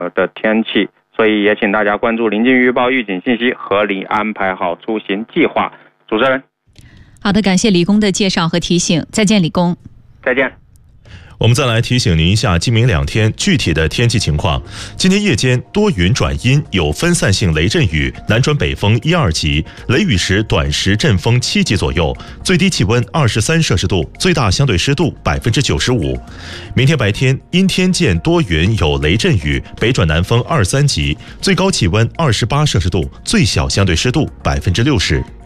的天气，所以也请大家关注临近预报预警信息，合理安排好出行计划。主持人， 好的，感谢李工的介绍和提醒，再见，李工。 再见。 我们再来提醒您一下今明2天具体的天气情况。今天夜间多云转阴，有分散性雷阵雨，南转北风1、2级，雷雨时短时阵风7级左右，最低气温23摄氏度，最大相对湿度95%。明天白天阴天见多云有雷阵雨，北转南风2、3级，最高气温28摄氏度，最小相对湿度60%。